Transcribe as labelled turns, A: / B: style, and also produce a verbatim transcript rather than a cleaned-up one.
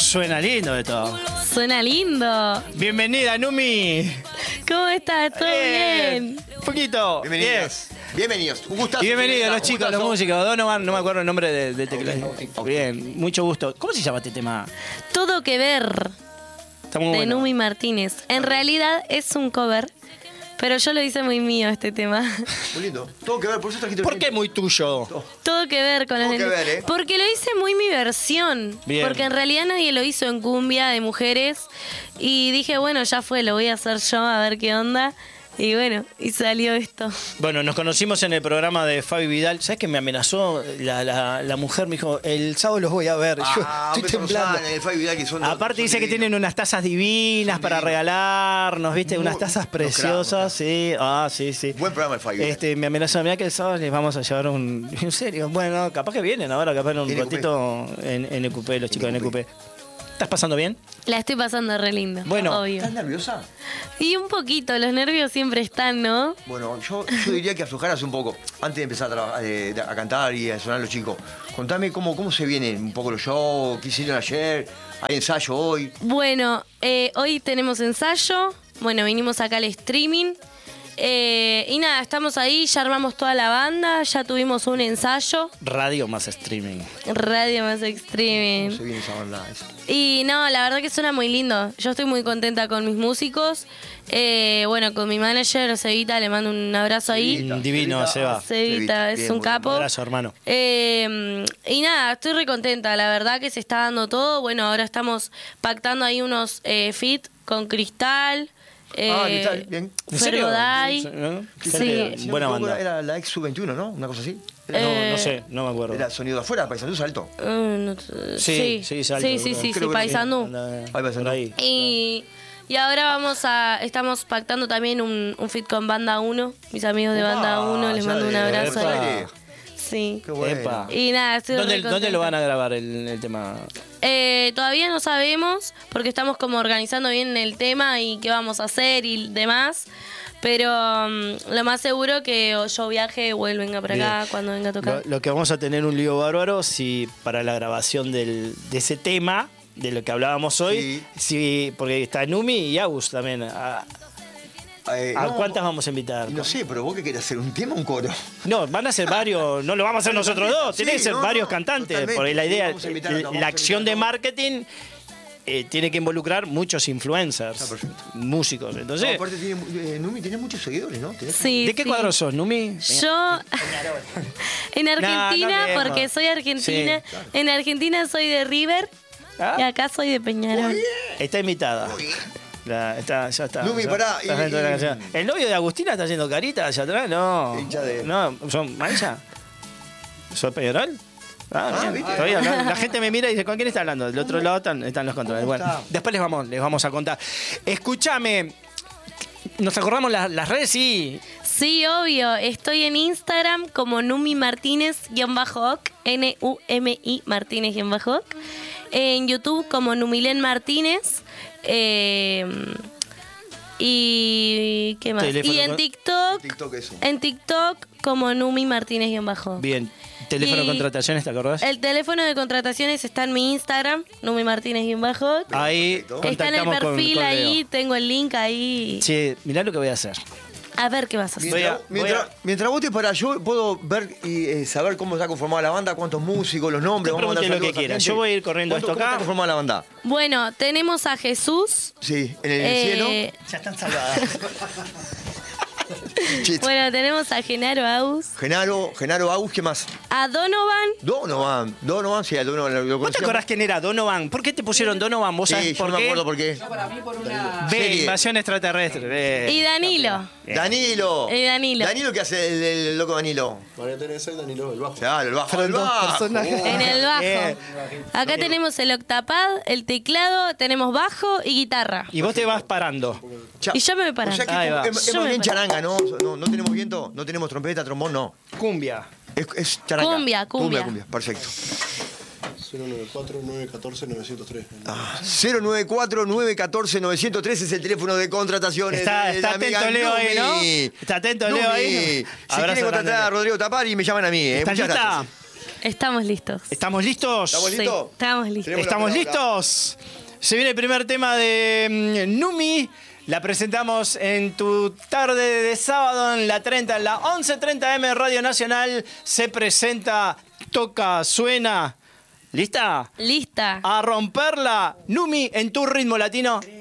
A: Suena lindo esto.
B: Suena lindo.
A: Bienvenida, Numi.
B: ¿Cómo estás? ¿Todo bien?
A: bien? Un poquito.
C: Bienvenidos. Bienvenidos. Un gustazo.
A: Y bienvenidos los chicos, los músicos. Donovan, no me acuerdo el nombre del de teclado.
C: Okay, okay.
A: Bien, mucho gusto. ¿Cómo se llama este tema?
B: Todo que ver.
A: Está muy
B: de
A: bueno.
B: Numi Martínez. En realidad es un cover, pero yo lo hice muy mío este tema.
C: Muy lindo. Todo que ver, por eso trajiste el
A: ¿Por qué muy tuyo?
B: Todo que ver con
C: Todo
B: las
C: que ver, ¿eh?
B: Porque lo hice muy mi versión.
A: Bien.
B: Porque en realidad nadie lo hizo en cumbia de mujeres. Y dije, bueno, ya fue, lo voy a hacer yo a ver qué onda. Y bueno, y salió esto.
A: Bueno, nos conocimos en el programa de Fabi Vidal. ¿Sabes que me amenazó la, la, la mujer? Me dijo, el sábado los voy a ver. Yo
C: Ah,
A: estoy
C: Beto
A: temblando.
C: Rosana, el Fabi Vidal, que son
A: Aparte
C: son
A: dice que
C: divinos.
A: tienen unas tazas divinas
C: Son
A: para
C: divinos.
A: regalarnos, ¿viste?
C: Muy-
A: unas tazas
C: los
A: preciosas,
C: clavos,
A: sí. Ah, sí, sí.
C: Buen programa el Fabi Vidal.
A: Este, me amenazó, mira que el sábado les vamos a llevar un... En serio, bueno, capaz que vienen ahora, capaz en un
C: En E Q P.
A: ratito en, en E Q P, los chicos de
C: E Q P.
A: N Q P. ¿Estás pasando bien?
B: La estoy pasando re lindo.
A: Bueno.
B: Obvio.
C: ¿Estás nerviosa?
B: Y un poquito, los nervios siempre están, ¿no?
C: Bueno, yo, yo diría que aflojaras un poco antes de empezar a, trabajar, eh, a cantar y a sonar los chicos. Contame cómo, cómo se vienen un poco los shows, qué hicieron ayer, hay ensayo hoy.
B: Bueno, eh, hoy tenemos ensayo. Bueno, vinimos acá al streaming. Eh, y nada, estamos ahí, ya armamos toda la banda, ya tuvimos un ensayo.
A: Radio más streaming.
B: Radio más
C: ¿Cómo
B: streaming.
C: se viene esa banda? Esa?
B: Y no, la verdad que suena muy lindo. Yo estoy muy contenta con mis músicos. Eh, bueno, con mi manager, Cevita, le mando un abrazo ahí.
C: Cevita,
A: Divino,
C: Cevita.
A: Seba.
B: Cevita,
C: Cevita,
B: es
C: bien,
B: un
C: muy bien.
B: capo.
A: Un abrazo, hermano.
B: Eh, y nada, estoy re contenta, la verdad que se está dando todo. Bueno, ahora estamos pactando ahí unos eh, fit con Cristal. Eh,
C: Ah, Cristal, bien.
A: ¿En serio?
B: Fergoday.
A: ¿No?
B: Sí.
A: Gente,
C: Si no
A: buena
C: me equivoco,
A: banda.
C: Era la ex sub veintiuno, ¿no? Una cosa así. Era,
A: No,
B: Eh,
A: no sé, no me acuerdo.
C: era sonido de afuera, Paisandú Salto.
B: Eh, no te-
A: Sí,
B: sí,
A: sí, Salto,
B: sí, sí,
A: creo.
B: sí,
C: Creo
B: sí,
C: que
B: Paisandú.
A: Anda,
C: Ahí va,
A: por ahí.
B: Y, y ahora vamos a, estamos pactando también un, un fit con Banda uno, mis amigos de
C: Upa,
B: Banda uno, les
C: ya
B: mando un
C: de
B: abrazo
C: Buenos
B: ahí.
C: Aires.
B: Sí.
C: Qué bueno.
A: Epa.
B: Y nada, estoy
A: ¿Dónde,
B: re
A: ¿Dónde
B: contenta.
A: lo van a grabar el, el tema?
B: Eh, todavía no sabemos, porque estamos como organizando bien el tema y qué vamos a hacer y demás. Pero um, lo más seguro que o yo viaje o él venga para acá
A: Bien.
B: cuando venga a tocar.
A: Lo, lo que vamos a tener un lío bárbaro si para la grabación del, de ese tema, de lo que hablábamos hoy,
C: Sí.
A: si, porque está Numi y Agus también. ¿A,
C: Eh,
A: a
C: no,
A: cuántas vamos a invitar?
C: No sé, pero vos qué querés hacer, ¿un tema o un coro?
A: No, van a ser varios, no lo vamos a hacer nosotros dos,
C: Sí,
A: tiene que ser
C: no,
A: varios
C: no,
A: cantantes,
C: totalmente.
A: porque la idea,
C: Vamos a invitar a-
A: la,
C: vamos a
A: acción
C: invitar
A: de
C: a-
A: marketing eh, tiene que involucrar muchos influencers,
C: Ah, perfecto.
A: músicos.
C: No,
A: Entonces,
C: aparte tiene, eh, Numi tiene muchos seguidores, ¿no? ¿Tenés-
B: Sí,
A: ¿de qué
B: sí.
A: cuadro sos, Numi?
B: Yo en Argentina,
A: no
B: porque
A: leemos.
B: soy argentina,
A: Sí, claro.
B: en Argentina soy de River
A: Ah.
B: y acá soy de Peñarol.
A: Está invitada. La- está, ya está.
C: Numi,
A: ya-
C: pará,
A: está
C: y-
A: dentro de la
C: y-
A: canción. ¿El novio de Agustina está haciendo carita hacia atrás? No.
C: Hincha de-
A: No, ¿son mancha? ¿Son Peñarol? Ah,
C: Ah,
A: bien.
C: ¿viste?
A: Todavía la, la gente me mira y dice, ¿con quién está hablando? Del otro lado están, están los controles.
C: ¿Cómo
A: Bueno,
C: está?
A: después les vamos, les vamos a contar. Escúchame, ¿nos acordamos las, las redes? Sí.
B: Sí, obvio. Estoy en Instagram como Numi Martínez-Oc, N U M I Martínez-Oc. En YouTube como Numilen Martínez. Eh, y ¿qué más?
A: Teléfono
B: Y en
A: con-
B: TikTok,
C: TikTok eso.
B: en TikTok como Numi Martínez-Oc.
A: Bien. Teléfono
B: Y-
A: de contrataciones, ¿te acordás?
B: El teléfono de contrataciones está en mi Instagram, Numi Martínez-Oc.
A: Ahí
C: Perfecto.
B: Está en el
A: contactamos con-
B: perfil
A: con
B: ahí,
A: Leo.
B: tengo el link ahí.
A: Sí, mirá lo que voy a hacer.
B: A ver qué vas a hacer.
A: Voy a-
C: Mientras, mientras,
A: voy
C: mientras vos te parás, yo puedo ver y eh, saber cómo está conformada la banda, cuántos músicos, los nombres.
A: Usted
C: vamos a mandar
A: pregunte lo que
C: saludos a
A: quiera.
C: gente.
A: Yo voy a ir corriendo
C: ¿Cuánto-
A: esto
C: ¿Cómo
A: acá.
C: está conformada la banda?
B: Bueno, tenemos a Jesús.
C: Sí, en el
B: eh,
C: cielo.
A: Ya están salvadas.
C: Chiste.
B: Bueno, tenemos a Genaro Aus.
C: Genaro, Genaro Agus, ¿qué más?
B: A Donovan.
C: Donovan. Donovan, sí, a Donovan lo
A: ¿Vos te
C: conocíamos.
A: acordás quién era Donovan? ¿Por qué te pusieron Donovan? ¿Vos
C: Sí,
A: sabés
C: yo
A: por
C: no me
A: qué?
C: acuerdo por qué.
A: Ve,
C: Serie.
A: invasión extraterrestre. ve.
B: Y Danilo.
C: Danilo.
B: Eh, Danilo.
C: Danilo, ¿qué hace el, el loco Danilo?
D: María Teresa y Danilo, el bajo.
C: Claro, el bajo.
A: Fueron
C: El
A: dos
C: bajo.
A: personajes.
B: En el bajo.
A: Bien.
B: Acá tenemos el octapad, el teclado, tenemos bajo y guitarra.
A: Y vos te vas parando.
C: Cha-
B: Y yo me voy parando.
C: O sea que
A: Ahí va.
C: es, es
B: Yo
C: más
B: me
C: bien
B: paro.
C: charanga, ¿no? ¿no? No tenemos viento, no tenemos trompeta, trombón, no.
A: Cumbia.
C: Es, es charanga.
B: Cumbia, cumbia.
C: Cumbia, perfecto.
D: cero nueve cuatro, nueve uno cuatro, nueve cero tres.
C: Ah, cero nueve cuatro, nueve uno cuatro, nueve cero tres es el teléfono de contrataciones.
A: Está-
C: de
A: está
C: la amiga
A: atento Leo ahí,
C: Numi.
A: ¿no? Está atento Leo ahí.
C: Numi. Si
A: Abrazo
C: quieren contratar
A: grande.
C: a Rodrigo Tapari, me llaman a mí. ¿eh?
A: ¿Está
C: Muchas
A: lista?
C: gracias.
B: Estamos listos.
A: ¿Estamos listos?
C: ¿Estamos
B: Sí,
C: listos?
B: estamos listos.
C: Tenemos la
A: ¿Estamos
C: palabra.
A: listos? Se viene el primer tema de mm, Numi. La presentamos en tu tarde de sábado en la treinta, en la once treinta eme Radio Nacional. Se presenta, toca, suena. ¿Lista?
B: Lista.
A: A romperla. Numi en tu ritmo latino.